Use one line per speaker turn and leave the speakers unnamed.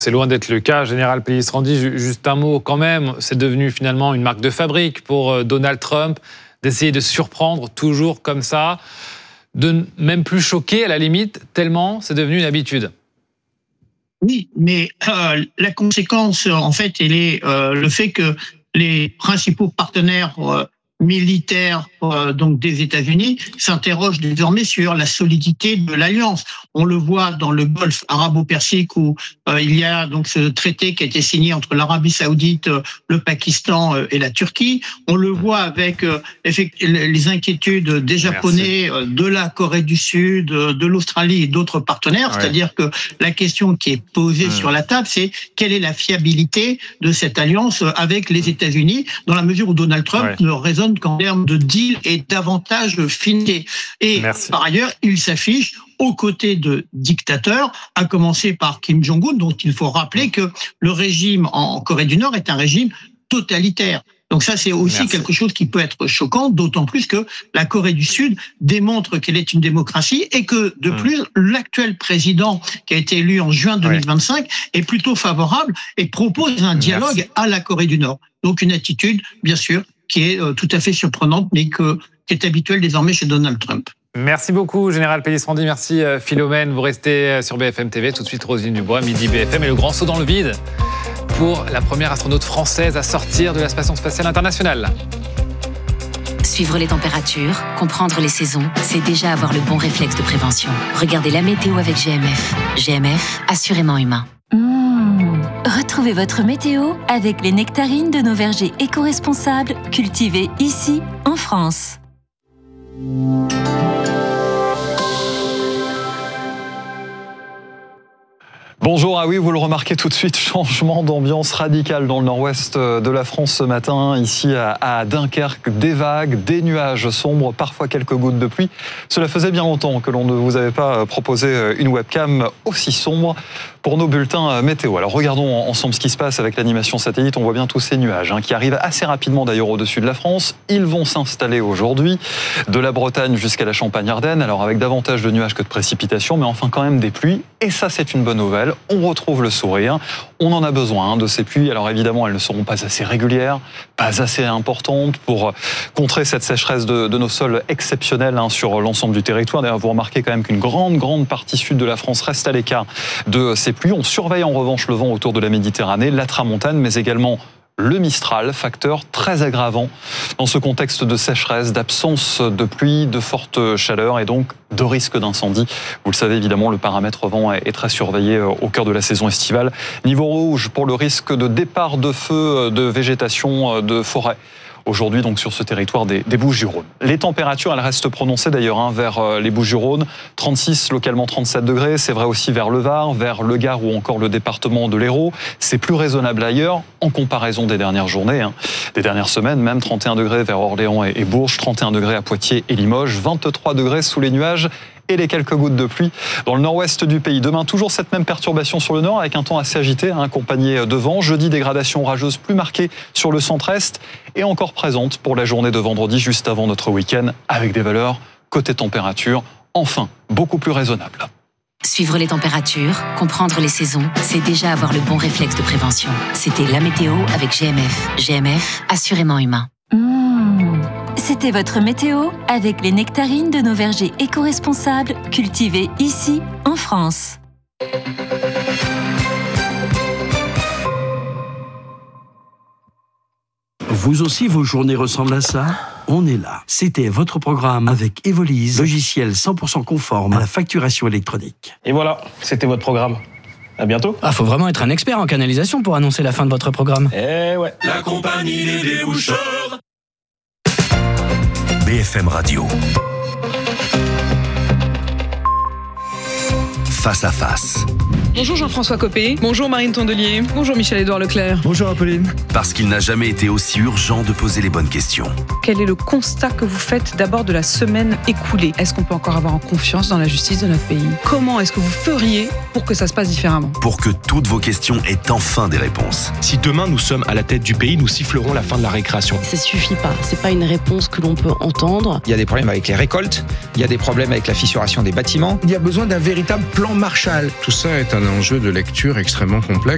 C'est loin d'être le cas. Général Pellistrandi, juste un mot quand même. C'est devenu finalement une marque de fabrique pour Donald Trump d'essayer de surprendre toujours comme ça, de même plus choquer à la limite, tellement c'est devenu une habitude.
Oui, mais la conséquence, en fait, elle est le fait que les principaux partenaires militaires donc des États-Unis s'interrogent désormais sur la solidité de l'alliance. On le voit dans le Golfe arabo-persique où il y a donc ce traité qui a été signé entre l'Arabie Saoudite, le Pakistan et la Turquie. On le voit avec les inquiétudes des Japonais, de la Corée du Sud, de l'Australie et d'autres partenaires. Ouais. C'est-à-dire que la question qui est posée sur la table, c'est quelle est la fiabilité de cette alliance avec les États-Unis, dans la mesure où Donald Trump ne raisonne qu'en termes de deal et davantage financier. Et par ailleurs, il s'affiche aux côtés de dictateurs, à commencer par Kim Jong-un, dont il faut rappeler que le régime en Corée du Nord est un régime totalitaire. Donc ça, c'est aussi quelque chose qui peut être choquant, d'autant plus que la Corée du Sud démontre qu'elle est une démocratie et que, de plus, l'actuel président, qui a été élu en juin 2025, est plutôt favorable et propose un dialogue à la Corée du Nord. Donc une attitude, bien sûr, qui est tout à fait surprenante, mais qui est habituelle désormais chez Donald Trump.
Merci beaucoup, Général Pellistrandi. Merci, Philomène. Vous restez sur BFM TV. Tout de suite, Roselyne Dubois, midi BFM. Et le grand saut dans le vide pour la première astronaute française à sortir de la Station spatiale internationale.
Suivre les températures, comprendre les saisons, c'est déjà avoir le bon réflexe de prévention. Regardez la météo avec GMF. GMF, assurément humain.
Retrouvez votre météo avec les nectarines de nos vergers éco-responsables cultivés ici, en France.
Bonjour, ah oui, vous le remarquez tout de suite, changement d'ambiance radical dans le nord-ouest de la France ce matin, ici à Dunkerque, des vagues, des nuages sombres, parfois quelques gouttes de pluie. Cela faisait bien longtemps que l'on ne vous avait pas proposé une webcam aussi sombre pour nos bulletins météo. Alors regardons ensemble ce qui se passe avec l'animation satellite. On voit bien tous ces nuages qui arrivent assez rapidement d'ailleurs au-dessus de la France. Ils vont s'installer aujourd'hui de la Bretagne jusqu'à la Champagne-Ardenne. Alors avec davantage de nuages que de précipitations, mais enfin quand même des pluies. Et ça, c'est une bonne nouvelle. On retrouve le sourire. On en a besoin de ces pluies. Alors évidemment, elles ne seront pas assez régulières, pas assez importantes pour contrer cette sécheresse de nos sols exceptionnels sur l'ensemble du territoire. D'ailleurs, vous remarquez quand même qu'une grande partie sud de la France reste à l'écart de ces pluies. On surveille en revanche le vent autour de la Méditerranée, la tramontane, mais également le Mistral, facteur très aggravant dans ce contexte de sécheresse, d'absence de pluie, de forte chaleur et donc de risque d'incendie. Vous le savez évidemment, le paramètre vent est très surveillé au cœur de la saison estivale. Niveau rouge pour le risque de départ de feu, de végétation, de forêt. Aujourd'hui, donc, sur ce territoire des Bouches-du-Rhône. Les températures, elles restent prononcées d'ailleurs vers les Bouches-du-Rhône. 36, localement 37 degrés. C'est vrai aussi vers le Var, vers le Gard ou encore le département de l'Hérault. C'est plus raisonnable ailleurs en comparaison des dernières journées, des dernières semaines. Même 31 degrés vers Orléans et Bourges, 31 degrés à Poitiers et Limoges, 23 degrés sous les nuages et les quelques gouttes de pluie dans le nord-ouest du pays. Demain, toujours cette même perturbation sur le nord avec un temps assez agité, accompagné de vent. Jeudi, dégradation orageuse plus marquée sur le centre-est et encore présente pour la journée de vendredi juste avant notre week-end avec des valeurs côté température, enfin, beaucoup plus raisonnables.
Suivre les températures, comprendre les saisons, c'est déjà avoir le bon réflexe de prévention. C'était la météo avec GMF. GMF, assurément humain.
C'était votre météo avec les nectarines de nos vergers éco-responsables cultivés ici, en France.
Vous aussi, vos journées ressemblent à ça ? On est là. C'était votre programme avec Evolise, logiciel 100% conforme à la facturation électronique.
Et voilà, c'était votre programme. À bientôt.
Ah, faut vraiment être un expert en canalisation pour annoncer la fin de votre programme.
Eh ouais.
La compagnie des déboucheurs.
BFM Radio. Face à face.
Bonjour Jean-François Copé, bonjour Marine Tondelier, bonjour Michel-Édouard Leclerc.
Bonjour Apolline.
Parce qu'il n'a jamais été aussi urgent de poser les bonnes questions.
Quel est le constat que vous faites d'abord de la semaine écoulée ? Est-ce qu'on peut encore avoir confiance dans la justice de notre pays ? Comment est-ce que vous feriez pour que ça se passe différemment ?
Pour que toutes vos questions aient enfin des réponses.
Si demain nous sommes à la tête du pays, nous sifflerons la fin de la récréation.
Ça suffit pas, c'est pas une réponse que l'on peut entendre.
Il y a des problèmes avec les récoltes, il y a des problèmes avec la fissuration des bâtiments.
Il y a besoin d'un véritable plan Marshall.
Tout ça est un enjeu de lecture extrêmement complexe.